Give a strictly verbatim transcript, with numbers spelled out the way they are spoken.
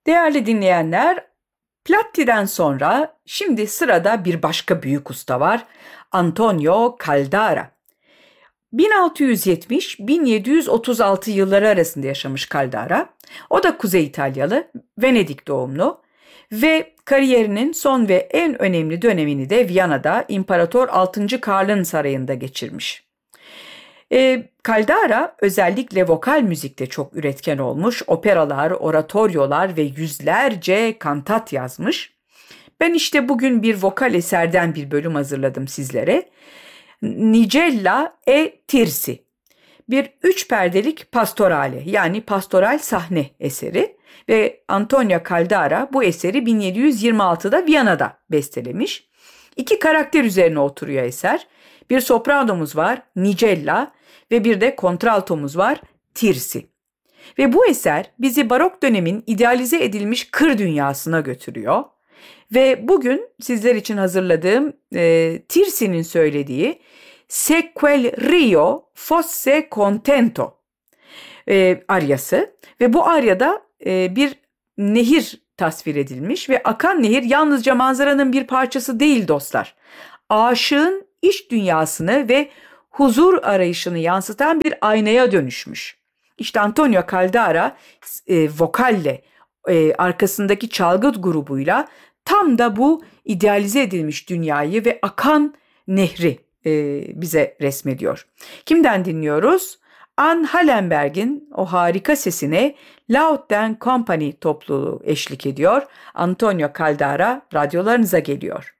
Değerli dinleyenler, Platti'den sonra şimdi sırada bir başka büyük usta var. Antonio Caldara. bin altı yüz yetmiş bin yedi yüz otuz altı yılları arasında yaşamış Caldara. O da Kuzey İtalyalı, Venedik doğumlu ve kariyerinin son ve en önemli dönemini de Viyana'da İmparator altıncı. Karl'ın sarayında geçirmiş. E, Caldara özellikle vokal müzikte çok üretken olmuş, operalar, oratoryolar ve yüzlerce kantat yazmış. Ben işte bugün bir vokal eserden bir bölüm hazırladım sizlere. Nicella e Tirsi, bir üç perdelik pastorale yani pastoral sahne eseri ve Antonio Caldara bu eseri bin yedi yüz yirmi altıda Viyana'da bestelemiş. İki karakter üzerine oturuyor eser. Bir sopranomuz var, Nicella, ve bir de kontraltomuz var, Tirsi. Ve bu eser bizi barok dönemin idealize edilmiş kır dünyasına götürüyor. Ve bugün sizler için hazırladığım e, Tirsi'nin söylediği Se quel rio fosse contento e, aryası ve bu aryada e, bir nehir tasvir edilmiş ve akan nehir yalnızca manzaranın bir parçası değil dostlar. Aşığın iç dünyasını ve huzur arayışını yansıtan bir aynaya dönüşmüş. İşte Antonio Caldara e, vokalle, e, arkasındaki çalgı grubuyla tam da bu idealize edilmiş dünyayı ve akan nehri e, bize resmediyor. Kimden dinliyoruz? Ann Hallenberg'in o harika sesine Loud and Company topluluğu eşlik ediyor. Antonio Caldara radyolarınıza geliyor.